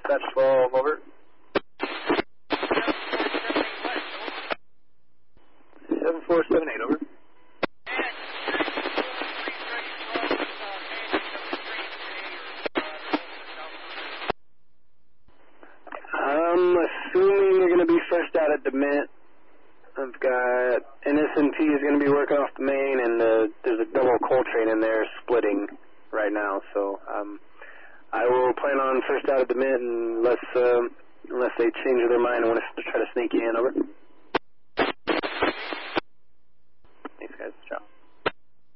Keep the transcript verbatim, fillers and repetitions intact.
dispatch twelve, over. seven four seven eight, over. I'm assuming you're going to be first out at DeMint. I've got N S and P is going to be working off the main, and uh, there's a double coal train in there splitting right now. So um, I will plan on first out at DeMint unless, um, unless they change their mind and want to try to sneak you in, over.